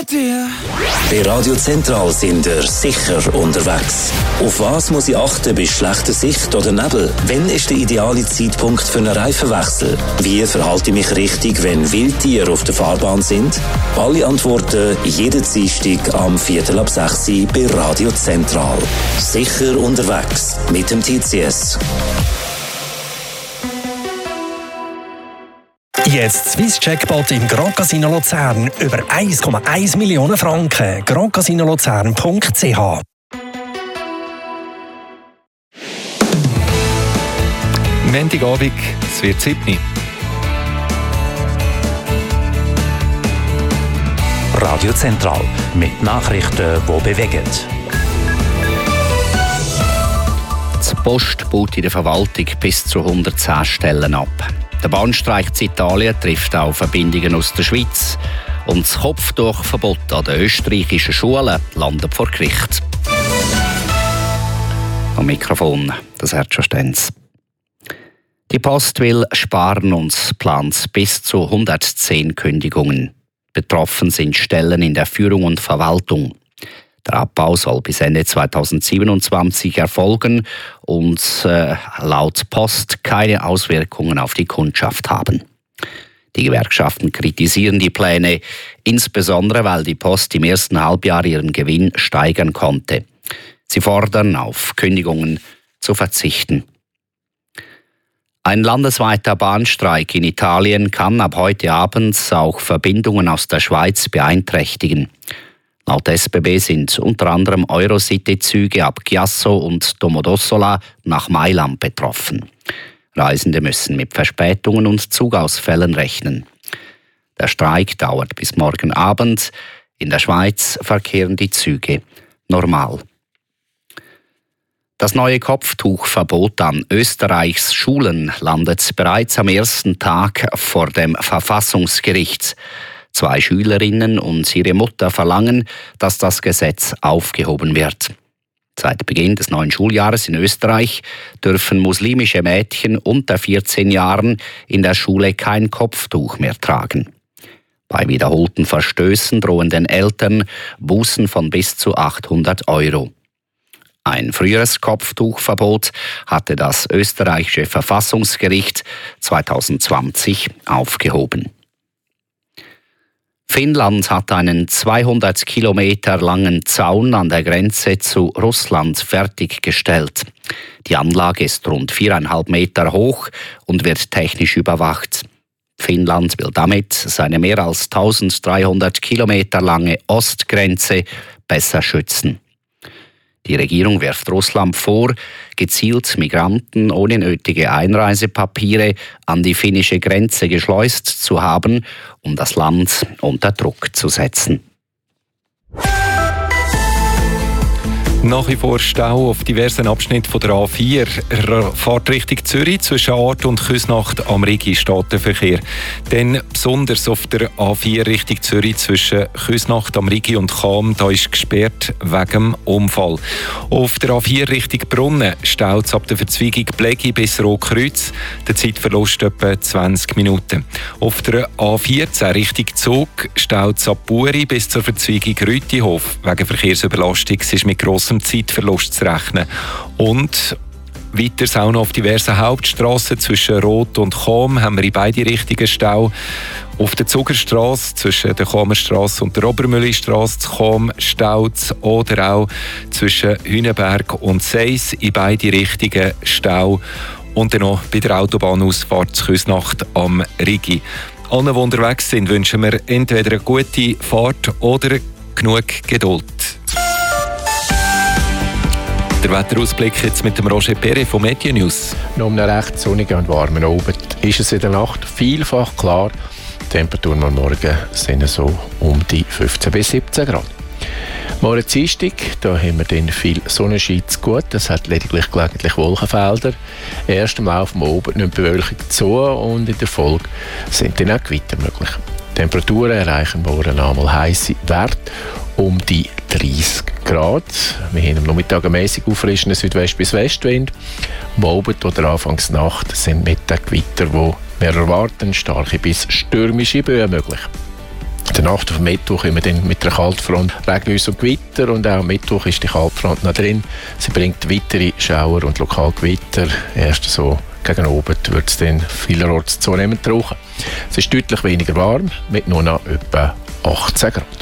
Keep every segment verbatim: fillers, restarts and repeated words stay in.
mit dir. Bei Radio Zentral sind ihr sicher unterwegs. Auf was muss ich achten bei schlechter Sicht oder Nebel? Wann ist der ideale Zeitpunkt für einen Reifenwechsel? Wie verhalte ich mich richtig, wenn Wildtiere auf der Fahrbahn sind? Alle Antworten jeden Dienstag am Viertel ab sechs bei Radio Zentral. Sicher unterwegs mit dem T C S. Jetzt Swiss Jackpot im Grand Casino Luzern über eins Komma eins Millionen Franken. grand casino luzern punkt c h. Montagabend, es wird sieben. Radio Zentral mit Nachrichten, die bewegen. Die Post baut in der Verwaltung bis zu hundertzehn Stellen ab. Der Bahnstreik in Italien trifft auch Verbindungen aus der Schweiz. Und das Kopftuchverbot an den österreichischen Schulen landet vor Gericht. Am Mikrofon, das Herrscher Stenz. Die Post will sparen und plant bis zu hundertzehn Kündigungen. Betroffen sind Stellen in der Führung und Verwaltung. Der Abbau soll bis Ende zweitausendsiebenundzwanzig erfolgen und äh, laut Post keine Auswirkungen auf die Kundschaft haben. Die Gewerkschaften kritisieren die Pläne, insbesondere weil die Post im ersten Halbjahr ihren Gewinn steigern konnte. Sie fordern, auf Kündigungen zu verzichten. Ein landesweiter Bahnstreik in Italien kann ab heute Abend auch Verbindungen aus der Schweiz beeinträchtigen. Laut S B B sind unter anderem Eurocity-Züge ab Chiasso und Domodossola nach Mailand betroffen. Reisende müssen mit Verspätungen und Zugausfällen rechnen. Der Streik dauert bis morgen Abend. In der Schweiz verkehren die Züge normal. Das neue Kopftuchverbot an Österreichs Schulen landet bereits am ersten Tag vor dem Verfassungsgericht. Zwei Schülerinnen und ihre Mutter verlangen, dass das Gesetz aufgehoben wird. Seit Beginn des neuen Schuljahres in Österreich dürfen muslimische Mädchen unter vierzehn Jahren in der Schule kein Kopftuch mehr tragen. Bei wiederholten Verstößen drohen den Eltern Bußen von bis zu achthundert Euro. Ein früheres Kopftuchverbot hatte das österreichische Verfassungsgericht zweitausendzwanzig aufgehoben. Finnland hat einen zweihundert Kilometer langen Zaun an der Grenze zu Russland fertiggestellt. Die Anlage ist rund viereinhalb Meter hoch und wird technisch überwacht. Finnland will damit seine mehr als dreizehnhundert Kilometer lange Ostgrenze besser schützen. Die Regierung wirft Russland vor, gezielt Migranten ohne nötige Einreisepapiere an die finnische Grenze geschleust zu haben, um das Land unter Druck zu setzen. Nach wie vor Stau auf diversen Abschnitten von der A vier. Fahrt Richtung Zürich zwischen Aardt und Küsnacht am Rigi steht der Verkehr. Dann besonders auf der A vier Richtung Zürich zwischen Küsnacht am Rigi und Cham, da ist gesperrt wegen dem Unfall. Auf der A vier Richtung Brunnen staut es ab der Verzweigung Blegi bis Rotkreuz. Der Zeitverlust etwa zwanzig Minuten. Auf der A vierzehn Richtung Zug staut es ab Buri bis zur Verzweigung Rütihof. Wegen Verkehrsüberlastung ist mit grossem Zeitverlust zu rechnen. Und weiter auch noch auf diversen Hauptstrassen zwischen Roth und Cham haben wir in beide Richtungen Stau. Auf der Zugerstrasse zwischen der Chamerstrasse und der Obermüllistrasse zu Cham staut, oder auch zwischen Hünenberg und Seis in beide Richtungen Stau. Und dann noch bei der Autobahnausfahrt zu Küsnacht am Rigi. Allen, die unterwegs sind, wünschen wir entweder eine gute Fahrt oder genug Geduld. Der Wetterausblick jetzt mit dem Roger Perret von Media News. Noch um einen recht sonnigen und warmen Abend ist es in der Nacht vielfach klar. Die Temperaturen am Morgen sind so um die fünfzehn bis siebzehn Grad. Morgen Dienstag, da haben wir dann viel Sonnenschein zu gut. Es hat lediglich gelegentlich Wolkenfelder. Erst im Laufe des Abends nimmt die Bewölkung zu und in der Folge sind dann auch Gewitter möglich. Die Temperaturen erreichen morgen einmal heisse Werte um die dreißig Grad. Wir haben am Nachmittag einen mäßig auffrischenden Südwest- bis Westwind. Am Abend oder Anfangs Nacht sind mit den Gewitter, die wir erwarten, starke bis stürmische Böen möglich. In der Nacht auf Mittwoch haben wir dann mit der Kaltfront Regenwüste und Gewitter und auch am Mittwoch ist die Kaltfront noch drin. Sie bringt weitere Schauer und Lokalgewitter. Erst so gegen oben wird es dann vielerorts zunehmend trocken. Es ist deutlich weniger warm, mit nur noch etwa achtzehn Grad.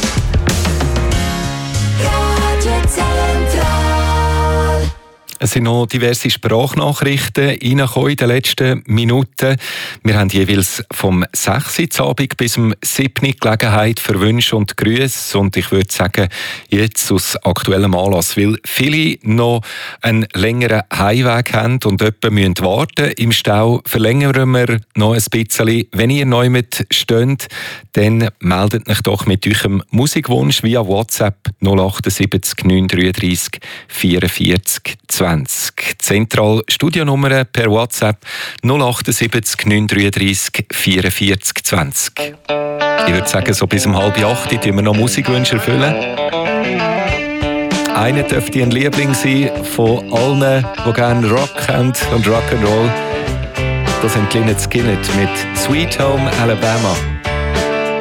Es sind noch diverse Sprachnachrichten reingekommen in den letzten Minuten. Wir haben jeweils vom sechs Uhr Abend bis zum sieben Uhr Gelegenheit für Wünsche und Grüße. Und ich würde sagen, jetzt aus aktuellem Anlass, weil viele noch einen längeren Heimweg haben und jemanden warten müssen im Stau, verlängern wir noch ein bisschen. Wenn ihr neu mit steht, dann meldet euch doch mit eurem Musikwunsch via WhatsApp null acht sieben neun drei drei vier vier zwanzig. Zentral Studionummer per WhatsApp null acht sieben neun drei drei vier vier zwanzig. Ich würde sagen, so bis um halb acht tun wir noch Musikwünsche erfüllen. Einer dürfte ein Liebling sein von allen, die gerne Rock haben und Rock'n'Roll. Das sind Lynyrd Skynyrd mit Sweet Home Alabama.